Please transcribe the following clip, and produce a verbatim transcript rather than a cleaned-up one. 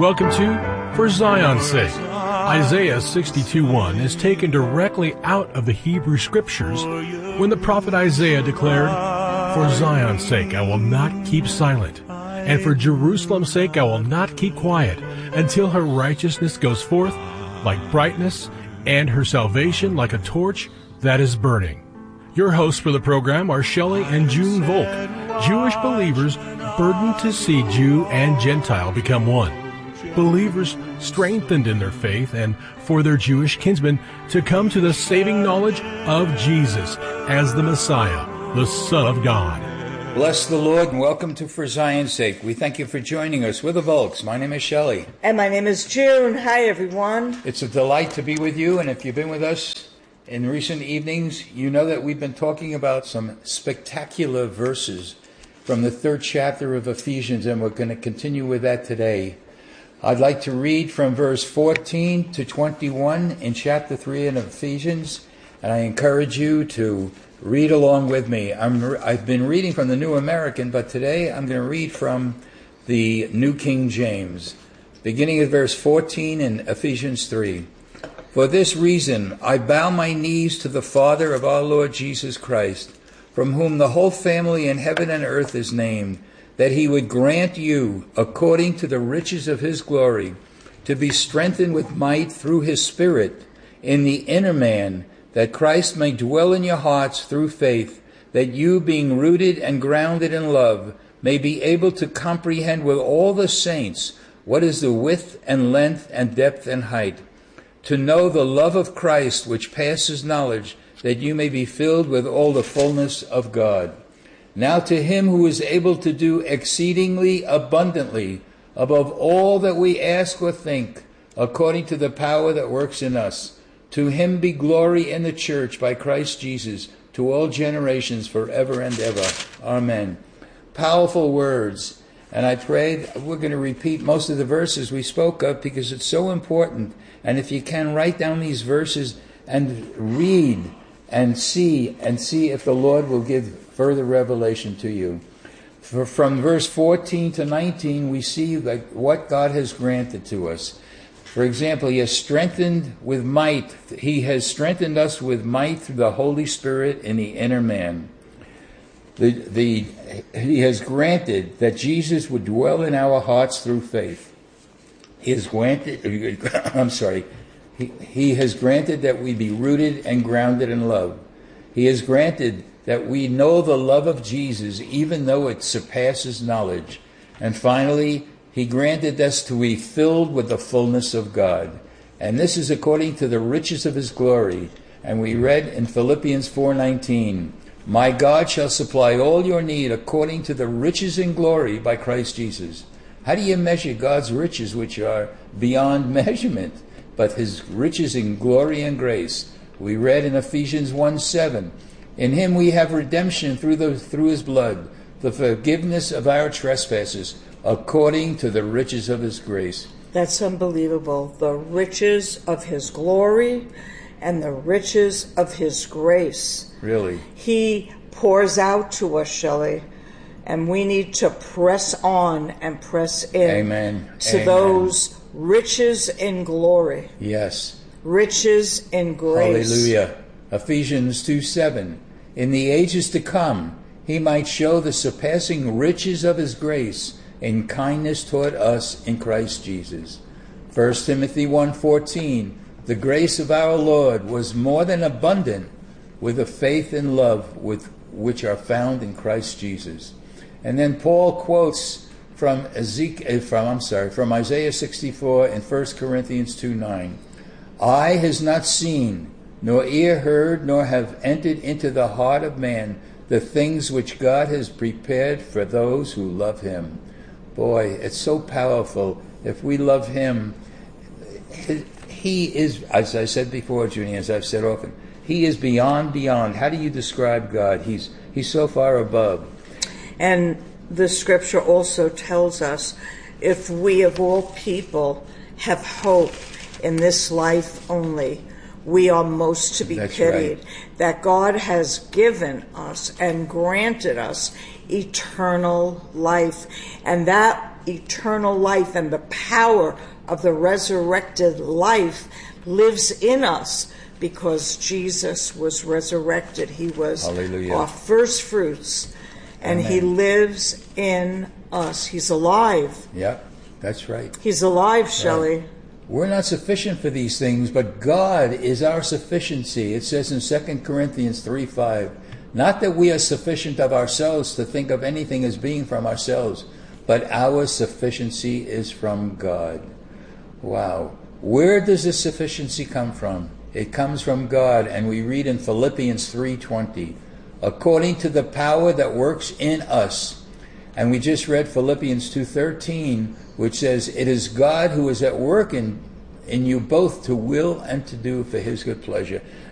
Welcome to For Zion's Sake. Isaiah sixty-two one is taken directly out of the Hebrew Scriptures when the prophet Isaiah declared, "For Zion's sake I will not keep silent, and for Jerusalem's sake I will not keep quiet, until her righteousness goes forth like brightness, and her salvation like a torch that is burning." Your hosts for the program are Shelley and June Volk, Jewish believers burdened to see Jew and Gentile become one. Believers strengthened in their faith and for their Jewish kinsmen to come to the saving knowledge of Jesus as the Messiah, the Son of God. Bless the Lord and welcome to For Zion's Sake. We thank you for joining us. We're the Volks. My name is Shelley. And my name is June. Hi, everyone. It's a delight to be with you, and if you've been with us in recent evenings, you know that we've been talking about some spectacular verses from the third chapter of Ephesians, and we're going to continue with that today. I'd like to read from verse fourteen to twenty-one in chapter three of Ephesians, and I encourage you to read along with me. I'm, I've been reading from the New American, but today I'm going to read from the New King James, beginning at verse fourteen in Ephesians three. "For this reason I bow my knees to the Father of our Lord Jesus Christ, from whom the whole family in heaven and earth is named, that he would grant you, according to the riches of his glory, to be strengthened with might through his Spirit in the inner man, that Christ may dwell in your hearts through faith, that you, being rooted and grounded in love, may be able to comprehend with all the saints what is the width and length and depth and height, to know the love of Christ which passes knowledge, that you may be filled with all the fullness of God. Now to him who is able to do exceedingly abundantly above all that we ask or think, according to the power that works in us, to him be glory in the church by Christ Jesus, to all generations forever and ever. Amen." Powerful words. And I pray we're going to repeat most of the verses we spoke of because it's so important. And if you can, write down these verses and read and see and see if the Lord will give further revelation to you. For, from verse fourteen to nineteen, we see like what God has granted to us. For example, he has strengthened with might. He has strengthened us with might through the Holy Spirit in the inner man. The, the, he has granted that Jesus would dwell in our hearts through faith. He has granted, I'm sorry, he, he has granted that we be rooted and grounded in love. He has granted that we know the love of Jesus even though it surpasses knowledge. And finally, he granted us to be filled with the fullness of God. And this is according to the riches of his glory. And we read in Philippians four nineteen, "My God shall supply all your need according to the riches and glory by Christ Jesus." How do you measure God's riches, which are beyond measurement? But his riches in glory and grace. We read in Ephesians one seven, "In him we have redemption through the through his blood, the forgiveness of our trespasses, according to the riches of his grace." That's unbelievable. The riches of his glory and the riches of his grace. Really? He pours out to us, Shelley, and we need to press on and press in. Amen. To Amen. Those riches in glory. Yes. Riches in grace. Hallelujah. Ephesians two seven, "In the ages to come, he might show the surpassing riches of his grace in kindness toward us in Christ Jesus." First Timothy one fourteen, "The grace of our Lord was more than abundant with the faith and love with which are found in Christ Jesus." And then Paul quotes from Ezekiel, from I'm sorry, from Isaiah sixty-four in First Corinthians two nine, "Eye has not seen, nor ear heard, nor have entered into the heart of man the things which God has prepared for those who love him." Boy, it's so powerful. If we love him, he is, as I said before, Junie, as I've said often, he is beyond, beyond. How do you describe God? He's he's so far above. And the scripture also tells us if we of all people have hope in this life only, we are most to be That's pitied. Right. That God has given us and granted us eternal life. And that eternal life, and the power of the resurrected life lives in us because Jesus was resurrected. He was Hallelujah. our first fruits, and Amen. he lives in us. He's alive. Yep, that's right. He's alive, Shelley. Right. We're not sufficient for these things, but God is our sufficiency. It says in Second Corinthians three five, not that we are sufficient of ourselves to think of anything as being from ourselves, but our sufficiency is from God. Wow. Where does this sufficiency come from? It comes from God, and we read in Philippians three twenty, according to the power that works in us. And we just read Philippians two thirteen, which says, it is God who is at work in, in you both to will and to do for his good pleasure.